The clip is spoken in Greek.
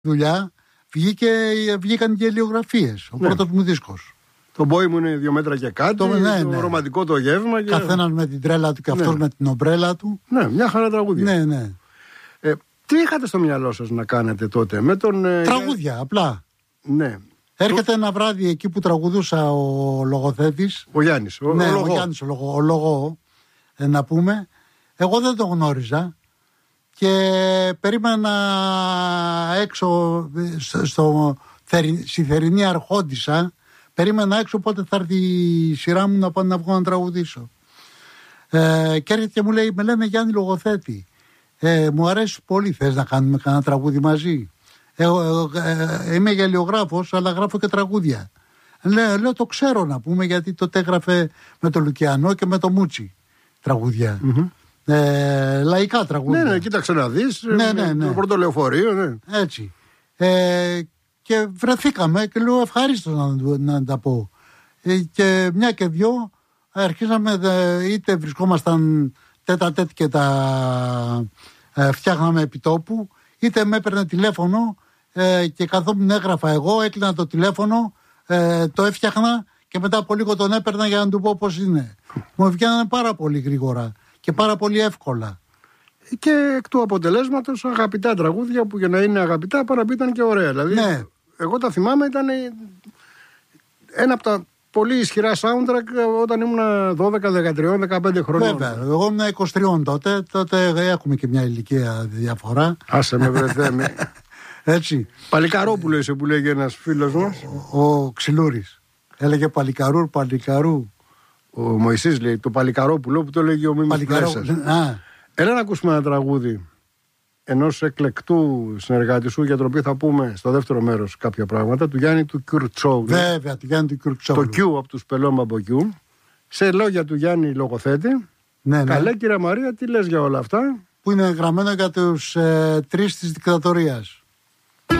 δουλειά βγήκαν και ελαιογραφίες. Ο πρώτος μου δίσκος. Το μπόι μου είναι 2 μέτρα και κάτι. Το ρομαντικό το γεύμα. Καθένας με την τρέλα του και αυτός με την ομπρέλα του. Ναι, μια χαρά τραγούδια. Ναι. Τι είχατε στο μυαλό σας να κάνετε τότε με τον. Τραγούδια, απλά. Ναι. Έρχεται ένα βράδυ εκεί που τραγουδούσα ο λογοθέτης. Ο Γιάννης. Ο Γιάννης, ο Λογό, να πούμε. Εγώ δεν τον γνώριζα και περίμενα έξω στη θερινή Αρχόντισσα. Περίμενα έξω πότε θα έρθει η σειρά μου να πάω να βγω να τραγουδήσω. Και έρχεται και μου λέει, με λένε Γιάννη Λογοθέτη. Μου αρέσει πολύ, θες να κάνουμε κανένα τραγούδι μαζί? Είμαι γελιογράφος, αλλά γράφω και τραγούδια. Λέω το ξέρω να πούμε, γιατί τότε έγραφε με το Λουκιανό και με το Μούτσι τραγούδια. Λαϊκά τραγούδια. Ναι, κοίταξε να δεις. Ναι. Το πρώτο λεωφορείο, ναι. Έτσι. Και βρεθήκαμε και λέω ευχαρίστως να τα πω. Και μια και δυο αρχίσαμε, είτε βρισκόμασταν τέτα-τέτ και τα φτιάχναμε επιτόπου, είτε με έπαιρνε τηλέφωνο και καθόμουν έγραφα εγώ, έκλεινα το τηλέφωνο, το έφτιαχνα και μετά από λίγο τον έπαιρνα για να του πω πώς είναι. Μου βγαίνανε πάρα πολύ γρήγορα και πάρα πολύ εύκολα. Και εκ του αποτελέσματος αγαπητά τραγούδια που για να είναι αγαπητά παραπεί ήταν και ωραία. Δηλαδή, ναι. Εγώ τα θυμάμαι, ήταν ένα από τα πολύ ισχυρά soundtrack όταν ήμουν 12, 13, 15 χρονών. Βέβαια, εγώ ήμουν 23 τότε έχουμε και μια ηλικία διαφορά. Άσε με βρεθέμι. Έτσι. Παλικαρόπουλο είσαι που λέγει ένας φίλος μας. Ο Ξυλούρης. Έλεγε Παλικαρού. Ο Μωυσής λέει το Παλικαρόπουλο που το λέγει ο Μίμης Πλέσσας. Έλα να ακούσουμε ένα τραγούδι ενός εκλεκτού συνεργάτη σου, για τον οποίο θα πούμε στο δεύτερο μέρος κάποια πράγματα, του Γιάννη του Κιουρτσόγλου. Βέβαια, του Γιάννη του Κιουρτσόγλου. Το Κιου από τους Πελώμα Κιου. Σε λόγια του Γιάννη Λογοθέτη. Ναι. Καλέ κυρία Μαρία, τι λες για όλα αυτά? Που είναι γραμμένο για τους 3 της δικτατορίας.